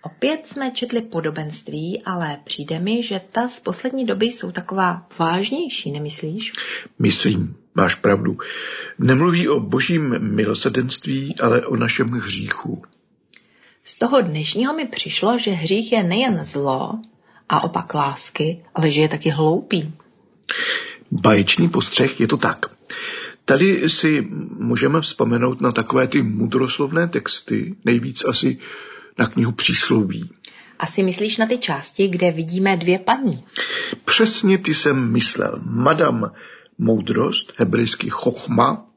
Opět jsme četli podobenství, ale přijde mi, že ta z poslední doby jsou taková vážnější, nemyslíš? Myslím, máš pravdu. Nemluví o božím milosrdenství, ale o našem hříchu. Z toho dnešního mi přišlo, že hřích je nejen zlo a opak lásky, ale že je taky hloupý. Báječný postřeh, je to tak. Tady si můžeme vzpomenout na takové ty mudroslovné texty, nejvíc asi na knihu Přísloví. Asi myslíš na ty části, kde vidíme dvě paní? Přesně ty jsem myslel. Madam Moudrost, hebrejsky chochma,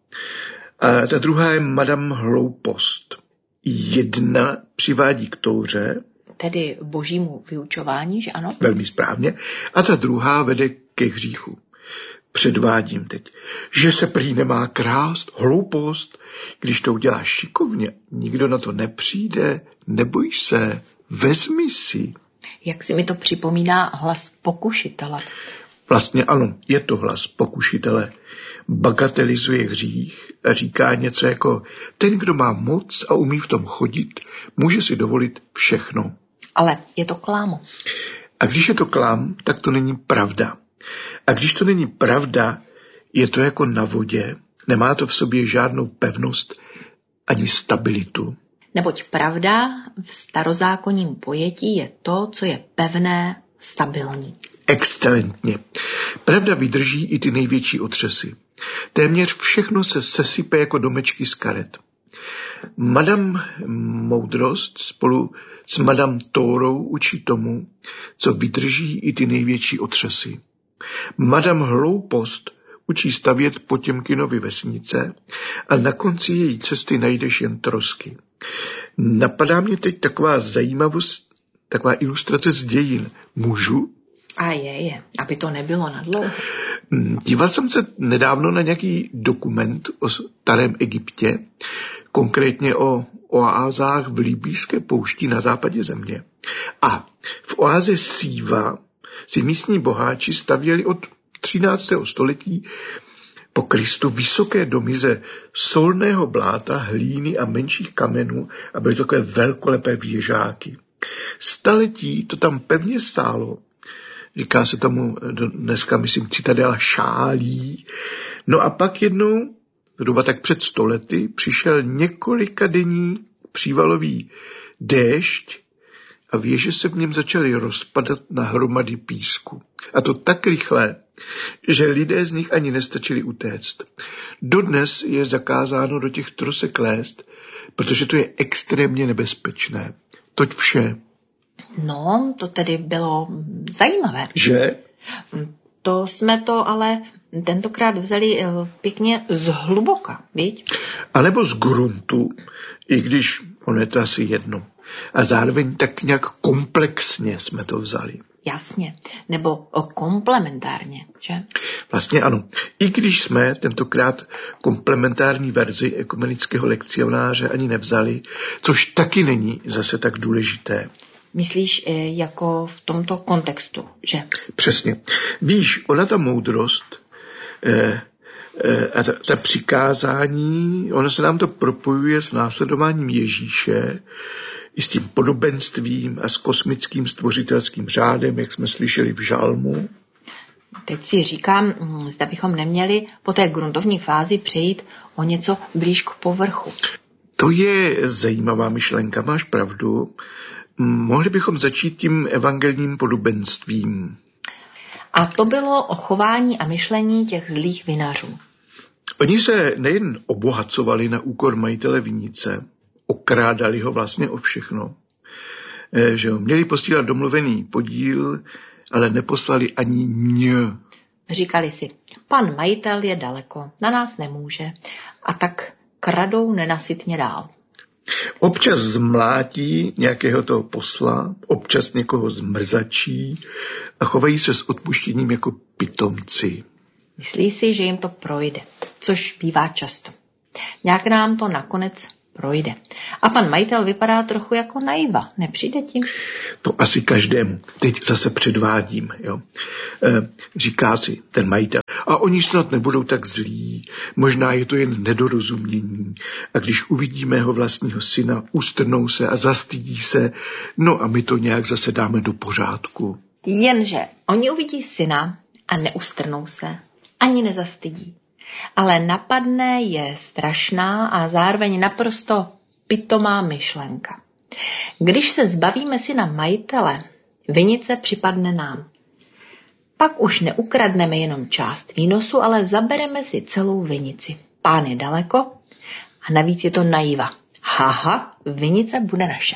a ta druhá je Madam Hloupost. Jedna přivádí k touře, tedy božímu vyučování, že ano? Velmi správně. A ta druhá vede ke hříchu. Předvádím teď, že se prý nemá krást, hloupost, když to uděláš šikovně, nikdo na to nepřijde, nebojíš se, vezmi si. Jak si mi to připomíná hlas pokušitele. Vlastně ano, je to hlas pokušitele. Bagatelizuje hřích a říká něco jako, ten, kdo má moc a umí v tom chodit, může si dovolit všechno. Ale je to klam. A když je to klam, tak to není pravda. A když to není pravda, je to jako na vodě, nemá to v sobě žádnou pevnost ani stabilitu. Neboť pravda v starozákonním pojetí je to, co je pevné, stabilní. Excelentně. Pravda vydrží i ty největší otřesy. Téměř všechno se sesype jako domečky z karet. Madam Moudrost spolu s Madam Tórou učí tomu, co vydrží i ty největší otřesy. Madam Hloupost učí stavět Potěmkinovy vesnice a na konci její cesty najdeš jen trosky. Napadá mě teď taková zajímavost, taková ilustrace z dějin. Můžu? A je, aby to nebylo nadlouho. Díval jsem se nedávno na nějaký dokument o starém Egyptě, konkrétně o oázách v libýské poušti na západě země. A v oáze Síva si místní boháči stavěli od 13. století po Kristu vysoké domy ze solného bláta, hlíny a menších kamenů a byly takové velkolepé věžáky. Staletí to tam pevně stálo. Říká se tomu dneska, myslím, citadela šálí. No a pak jednou, zhruba tak před 100 lety, přišel několikadenní přívalový déšť a věže se v něm začaly rozpadat na hromady písku. A to tak rychle, že lidé z nich ani nestačili utéct. Dodnes je zakázáno do těch trosek lézt, protože to je extrémně nebezpečné. Toť vše. No, to tedy bylo zajímavé. Že? To jsme to ale tentokrát vzali pěkně zhluboka, viď? A nebo z gruntu, i když ono je to asi jedno. A zároveň tak nějak komplexně jsme to vzali. Jasně, nebo komplementárně, že? Vlastně ano. I když jsme tentokrát komplementární verzi ekumenického lekcionáře ani nevzali, což taky není zase tak důležité. Myslíš jako v tomto kontextu, že? Přesně. Víš, ona ta moudrost a ta přikázání, ono se nám to propojuje s následováním Ježíše, i s tím podobenstvím a s kosmickým stvořitelským řádem, jak jsme slyšeli v žalmu. Teď si říkám, zda bychom neměli po té gruntovní fázi přejít o něco blíž k povrchu. To je zajímavá myšlenka, máš pravdu. Mohli bychom začít tím evangelním podobenstvím. A to bylo o chování a myšlení těch zlých vinařů. Oni se nejen obohacovali na úkor majitele vinice, okrádali ho vlastně o všechno. Že měli posílat domluvený podíl, ale neposlali ani ň. Říkali si, pan majitel je daleko, na nás nemůže, a tak kradou nenasytně dál. Občas zmlátí nějakého toho posla, občas někoho zmrzačí a chovají se s odpuštěním jako pitomci. Myslí si, že jim to projde, což bývá často. Nějak nám to nakonec projde. A pan majitel vypadá trochu jako naiva, nepřijde ti? To asi každému. Teď zase předvádím. Jo. Říká si ten majitel. A oni snad nebudou tak zlí. Možná je to jen nedorozumění. A když uvidí mého vlastního syna, ustrnou se a zastydí se. No a my to nějak zase dáme do pořádku. Jenže oni uvidí syna a neustrnou se. Ani nezastydí. Ale napadne je strašná a zároveň naprosto pitomá myšlenka. Když se zbavíme syna majitele, vinice připadne nám. Pak už neukradneme jenom část výnosu, ale zabereme si celou vinici. Pán je daleko a navíc je to naiva. Haha, vinice bude naše.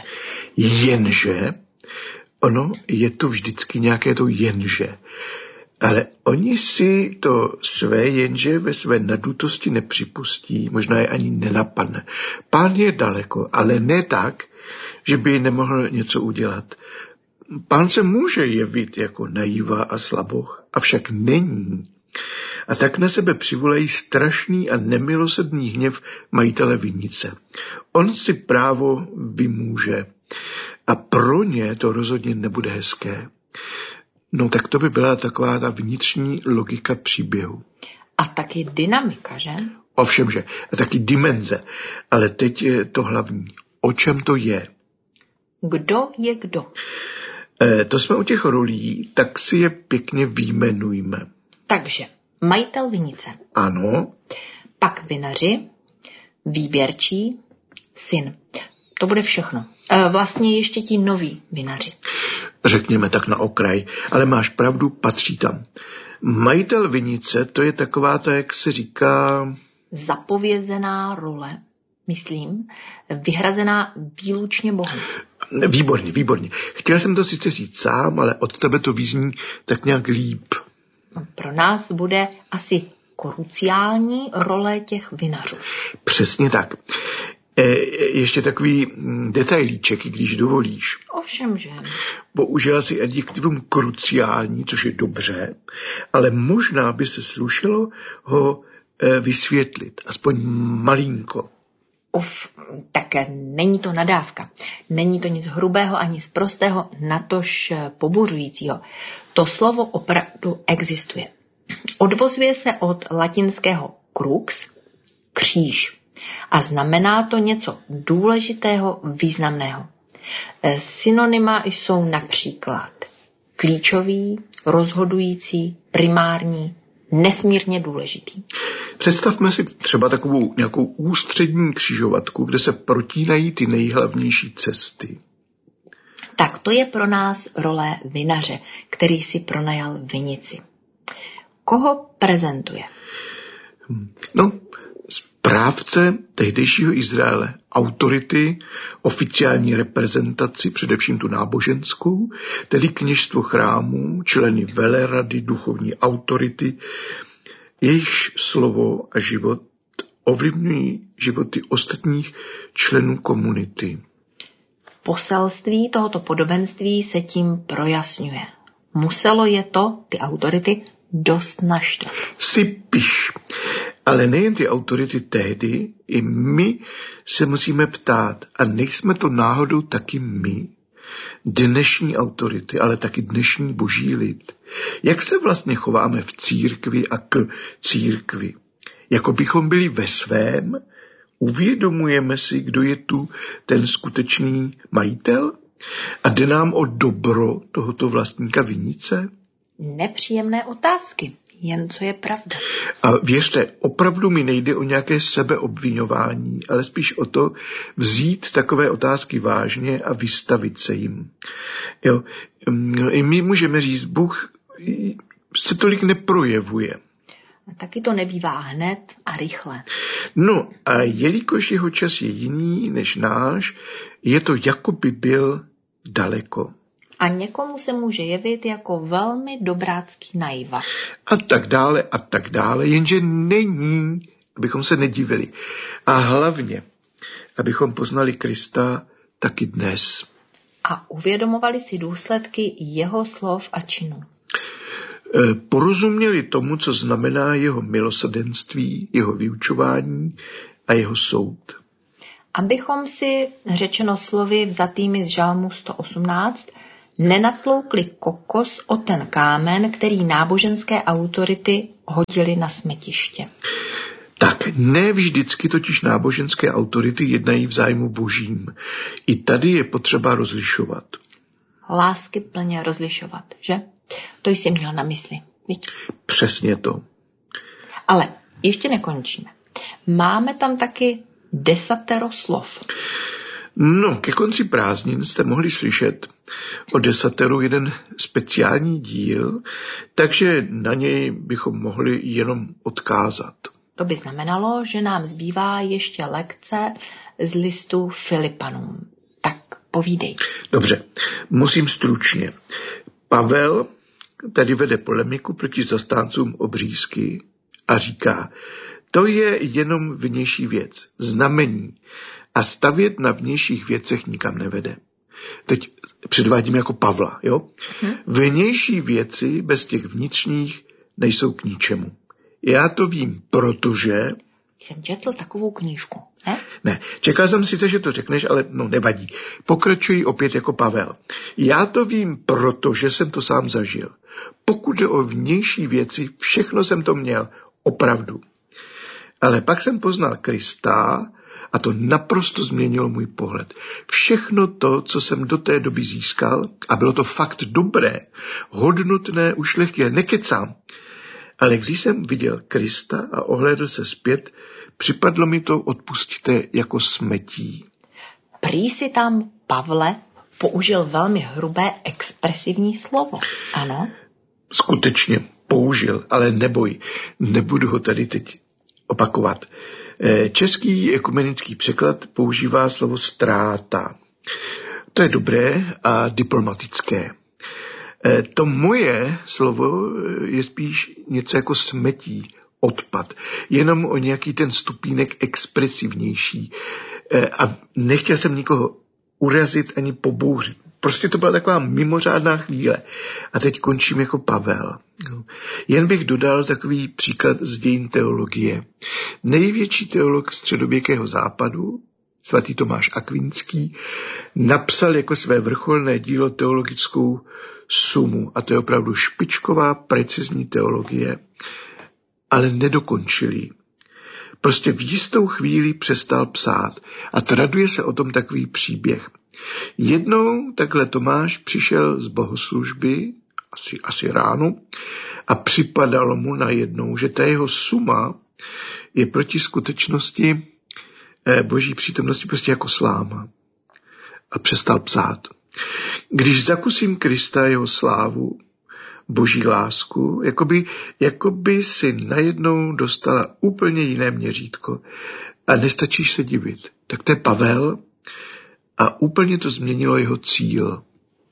Jenže, ono je to vždycky nějaké to jenže. Ale oni si to své jenže ve své nadutosti nepřipustí, možná je ani nenapadne. Pán je daleko, ale ne tak, že by nemohl něco udělat. Pán se může jevit jako naiva a slaboch, avšak není. A tak na sebe přivolají strašný a nemilosrdný hněv majitele vinice. On si právo vymůže a pro ně to rozhodně nebude hezké. No tak to by byla taková ta vnitřní logika příběhu. A taky dynamika, že? Ovšemže, a taky dimenze. Ale teď je to hlavní. O čem to je? Kdo je kdo? To jsme u těch rolí, tak si je pěkně vyjmenujme. Takže majitel vinice. Ano. Pak vinaři, výběrčí, syn. To bude všechno. Vlastně ještě ti noví vinaři. Řekněme tak na okraj, ale máš pravdu, patří tam. Majitel vinice, to je taková ta, jak se říká... Zapovězená role, myslím, vyhrazená výlučně Bohu. Výborně. Chtěl jsem to sice říct sám, ale od tebe to vyzní tak nějak líp. Pro nás bude asi kruciální role těch vinařů. Přesně tak. Ještě takový detailíček, když dovolíš. Ovšemže. Použila si adjektivum kruciální, což je dobře, ale možná by se slušelo ho vysvětlit, aspoň malinko. Tak není to nadávka. Není to nic hrubého ani sprostého, natož pobuřujícího. To slovo opravdu existuje. Odvozuje se od latinského crux, kříž. A znamená to něco důležitého, významného. Synonyma jsou například klíčový, rozhodující, primární, nesmírně důležitý. Představme si třeba takovou nějakou ústřední křižovatku, kde se protínají ty nejhlavnější cesty. Tak to je pro nás role vinaře, který si pronajal vinici. Koho prezentuje? No, správce tehdejšího Izraele, autority, oficiální reprezentaci, především tu náboženskou, tedy kněžstvo chrámů, členy velerady, duchovní autority, jejichž slovo a život ovlivňují životy ostatních členů komunity. Poselství tohoto podobenství se tím projasňuje. Muselo je to, ty autority, dost naštvat. Sypiš. Ale nejen ty autority tehdy, i my se musíme ptát, a nejsme to náhodou taky my, dnešní autority, ale taky dnešní boží lid. Jak se vlastně chováme v církvi a k církvi? Jako bychom byli ve svém, uvědomujeme si, kdo je tu ten skutečný majitel? A jde nám o dobro tohoto vlastníka vinice? Nepříjemné otázky, jen co je pravda. A věřte, opravdu mi nejde o nějaké sebeobviňování, ale spíš o to vzít takové otázky vážně a vystavit se jim. Jo, my můžeme říct, Bůh se tolik neprojevuje. A taky to nebývá hned a rychle. No a jelikož jeho čas je jiný než náš, je to jako by byl daleko. A někomu se může jevit jako velmi dobrácký naiva. A tak dále, jenže není, abychom se nedivili. A hlavně, abychom poznali Krista taky dnes. A uvědomovali si důsledky jeho slov a činů. Porozuměli tomu, co znamená jeho milosrdenství, jeho vyučování a jeho soud. abychom si, řečeno slovy vzatými z Žalmu 118, nenatloukli kokos o ten kámen, který náboženské autority hodili na smetiště. Tak, ne vždycky totiž náboženské autority jednají v zájmu božím. I tady je potřeba rozlišovat. Lásky plně rozlišovat, že? To jsi měl na mysli, viď? Přesně to. Ale ještě nekončíme. Máme tam taky 10 slov. No, ke konci prázdnin jste mohli slyšet o 10 jeden speciální díl, takže na něj bychom mohli jenom odkázat. To by znamenalo, že nám zbývá ještě lekce z listu Filipanům. Tak povídej. Dobře, musím stručně. Pavel tady vede polemiku proti zastáncům obřízky a říká, to je jenom vnější věc, znamení, a stavět na vnějších věcech nikam nevede. Teď předvádím jako Pavla, jo? Vnější věci bez těch vnitřních nejsou k ničemu. Já to vím, protože... Jsem četl takovou knížku, ne? Ne, čekal jsem si to, že to řekneš, ale no nevadí. Pokračuji opět jako Pavel. Já to vím, protože jsem to sám zažil. Pokud jde o vnější věci, všechno jsem to měl, opravdu. Ale pak jsem poznal Krista a to naprosto změnilo můj pohled. Všechno to, co jsem do té doby získal, a bylo to fakt dobré, hodnotné, ušlechtilé, nekecám. Ale když jsem viděl Krista a ohlédl se zpět, připadlo mi to, odpustíte, jako smetí. Prý si tam, Pavle, použil velmi hrubé expresivní slovo, ano? Skutečně použil, ale neboj, nebudu ho tady teď opakovat. Český ekumenický překlad používá slovo ztráta. To je dobré a diplomatické. To moje slovo je spíš něco jako smetí, odpad. Jenom o nějaký ten stupínek expresivnější. A nechtěl jsem nikoho urazit ani pobouřit. Prostě to byla taková mimořádná chvíle. A teď končím jako Pavel. Jen bych dodal takový příklad z dějin teologie. Největší teolog středověkého západu, svatý Tomáš Akvinský, napsal jako své vrcholné dílo teologickou sumu. A to je opravdu špičková, precizní teologie, ale nedokončil ji. Prostě v jistou chvíli přestal psát a traduje se o tom takový příběh. Jednou takhle Tomáš přišel z bohoslužby, asi ráno, a připadalo mu najednou, že ta jeho suma je proti skutečnosti boží přítomnosti prostě jako sláma. A přestal psát. Když zakusím Krista, jeho slávu, boží lásku, jakoby si najednou dostala úplně jiné měřítko a nestačíš se divit. Tak to je Pavel a úplně to změnilo jeho cíl.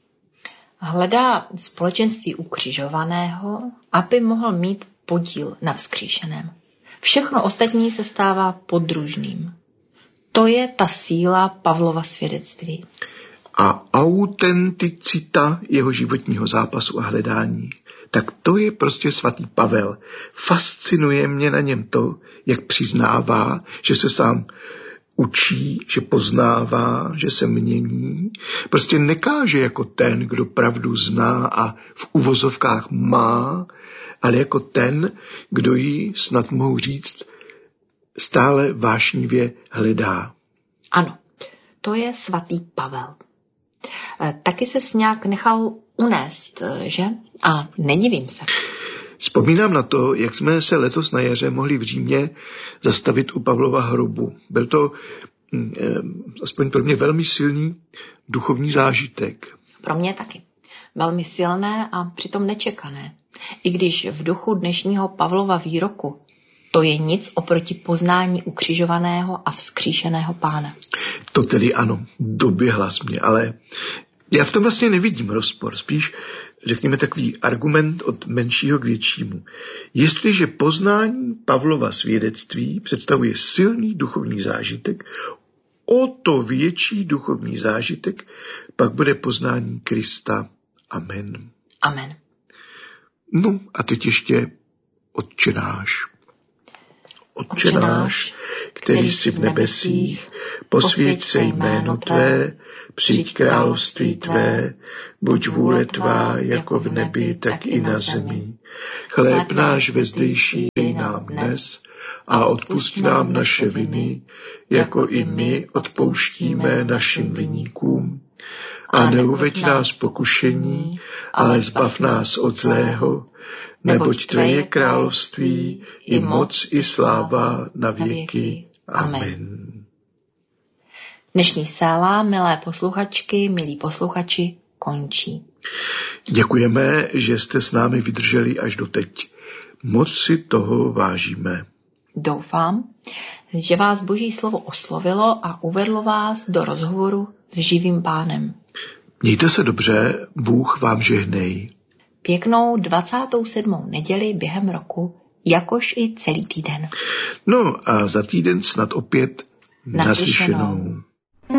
Hledá společenství ukřižovaného, aby mohl mít podíl na vzkříšeném. Všechno ostatní se stává podružným. To je ta síla Pavlova svědectví. A autenticita jeho životního zápasu a hledání. Tak to je prostě svatý Pavel. Fascinuje mě na něm to, jak přiznává, že se sám učí, že poznává, že se mění. Prostě nekáže jako ten, kdo pravdu zná a v uvozovkách má, ale jako ten, kdo ji, snad mohu říct, stále vášnivě hledá. Ano, to je svatý Pavel. Taky se nějak nechal unést, že? A nedivím se. Vzpomínám na to, jak jsme se letos na jaře mohli v Římě zastavit u Pavlova hrobu. Byl to aspoň pro mě velmi silný duchovní zážitek. Pro mě taky. Velmi silné a přitom nečekané. I když v duchu dnešního Pavlova výroku to je nic oproti poznání ukřižovaného a vzkříšeného Pána. To tedy ano, doběhla jsi mě, ale já v tom vlastně nevidím rozpor, spíš řekněme takový argument od menšího k většímu. Jestliže poznání Pavlova svědectví představuje silný duchovní zážitek, o to větší duchovní zážitek pak bude poznání Krista. Amen. Amen. No a teď ještě Otče náš. Otče náš, který jsi v nebesích, posvěť se jméno Tvé, přijď království Tvé, buď vůle Tvá jako v nebi, tak i na zemi. Chléb náš vezdejší dej nám dnes a odpusť nám naše viny, jako i my odpouštíme našim viníkům. A neuveď nás pokušení, ale zbav nás od zlého, neboť Tvé je království, i moc, i sláva na věky. Amen. Dnešní sála, milé posluchačky, milí posluchači, končí. Děkujeme, že jste s námi vydrželi až doteď. Moc si toho vážíme. Doufám, že vás Boží slovo oslovilo a uvedlo vás do rozhovoru s živým Pánem. Mějte se dobře, Bůh vám žehnej. Pěknou 27. neděli během roku, jakož i celý týden. No a za týden snad opět naslyšenou.